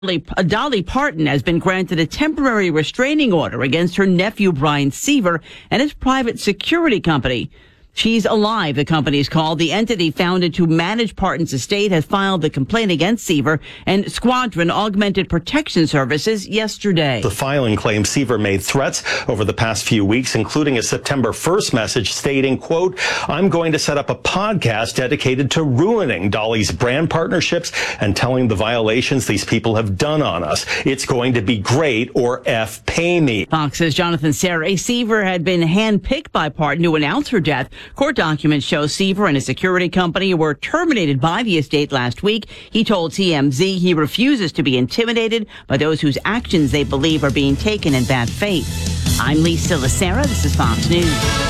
Dolly Parton has been granted a temporary restraining order against her nephew, Brian Seaver, and his private security company. She's Alive, the company is called. The entity founded to manage Parton's estate has filed the complaint against Seaver and Squadron Augmented Protection Services yesterday. The filing claims Seaver made threats over the past few weeks, including a September 1st message stating, quote, "I'm going to set up a podcast dedicated to ruining Dolly's brand partnerships and telling the violations these people have done on us. It's going to be great, or F, pay me." Fox's Jonathan Serre. Seaver had been handpicked by Parton to announce her death. Court documents show Seaver and his security company were terminated by the estate last week. He told TMZ he refuses to be intimidated by those whose actions they believe are being taken in bad faith. I'm Lisa Lacera. This is Fox News.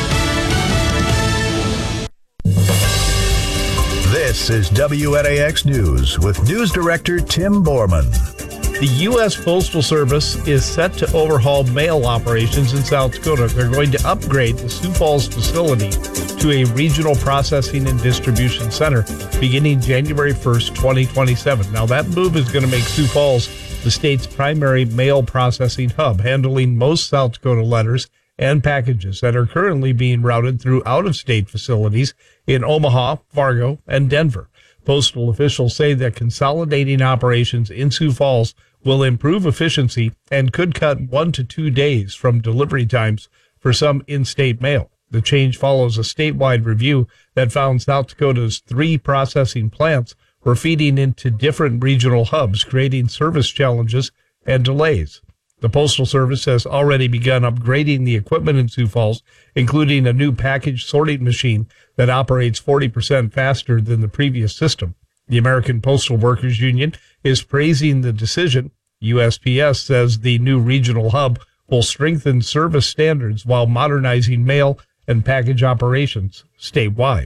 This is WNAX News with News Director Tim Borman. The U.S. Postal Service is set to overhaul mail operations in South Dakota. They're going to upgrade the Sioux Falls facility to a regional processing and distribution center beginning January 1st, 2027. Now, that move is going to make Sioux Falls the state's primary mail processing hub, handling most South Dakota letters and packages that are currently being routed through out-of-state facilities in Omaha, Fargo, and Denver. Postal officials say that consolidating operations in Sioux Falls will improve efficiency and could cut 1 to 2 days from delivery times for some in-state mail. The change follows a statewide review that found South Dakota's 3 processing plants were feeding into different regional hubs, creating service challenges and delays. The Postal Service has already begun upgrading the equipment in Sioux Falls, including a new package sorting machine that operates 40% faster than the previous system. The American Postal Workers Union is praising the decision. USPS says the new regional hub will strengthen service standards while modernizing mail and package operations statewide.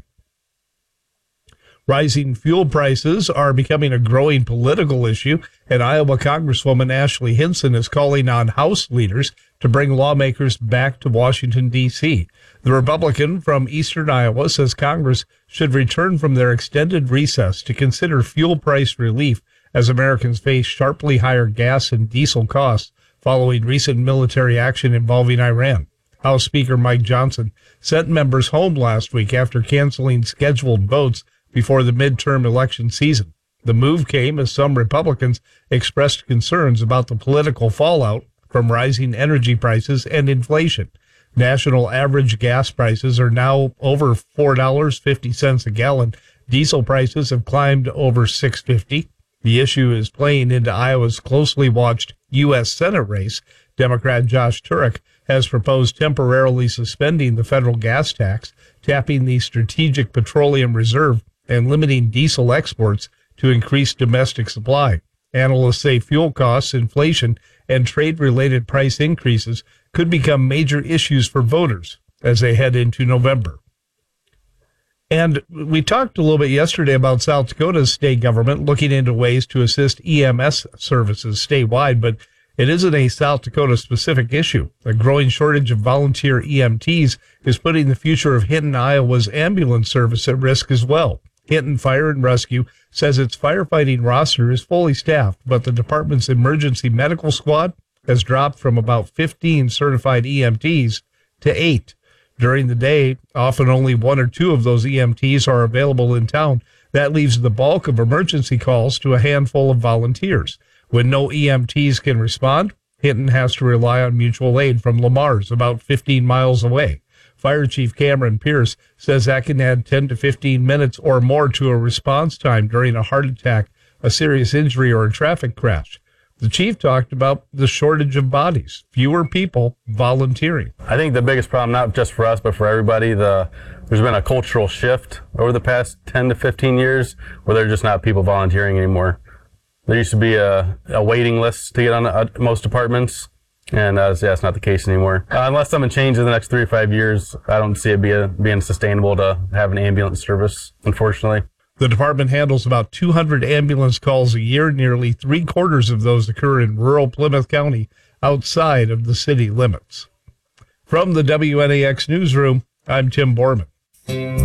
Rising fuel prices are becoming a growing political issue, and Iowa Congresswoman Ashley Hinson is calling on House leaders to bring lawmakers back to Washington, D.C. The Republican from eastern Iowa says Congress should return from their extended recess to consider fuel price relief as Americans face sharply higher gas and diesel costs following recent military action involving Iran. House Speaker Mike Johnson sent members home last week after canceling scheduled votes before the midterm election season. The move came as some Republicans expressed concerns about the political fallout from rising energy prices and inflation. National average gas prices are now over $4.50 a gallon. Diesel prices have climbed over $6.50. The issue is playing into Iowa's closely watched U.S. Senate race. Democrat Josh Turek has proposed temporarily suspending the federal gas tax, tapping the Strategic Petroleum Reserve, and limiting diesel exports to increase domestic supply. Analysts say fuel costs, inflation, and trade-related price increases could become major issues for voters as they head into November. And we talked a little bit yesterday about South Dakota's state government looking into ways to assist EMS services statewide, but it isn't a South Dakota-specific issue. A growing shortage of volunteer EMTs is putting the future of Hinton, Iowa's ambulance service at risk as well. Hinton Fire and Rescue says its firefighting roster is fully staffed, but the department's emergency medical squad has dropped from about 15 certified EMTs to 8. During the day, often only 1 or 2 of those EMTs are available in town. That leaves the bulk of emergency calls to a handful of volunteers. When no EMTs can respond, Hinton has to rely on mutual aid from Lamar's, about 15 miles away. Fire Chief Cameron Pierce says that can add 10 to 15 minutes or more to a response time during a heart attack, a serious injury, or a traffic crash. The chief talked about the shortage of bodies, fewer people volunteering. I think the biggest problem, not just for us, but for everybody, there's been a cultural shift over the past 10 to 15 years where there's just not people volunteering anymore. There used to be a waiting list to get on most departments, and that's not the case anymore. Unless something changes in the next 3 or 5 years, I don't see it being sustainable to have an ambulance service, unfortunately. The department handles about 200 ambulance calls a year. Nearly 3/4 of those occur in rural Plymouth County, outside of the city limits. From the WNAX newsroom, I'm Tim Borman.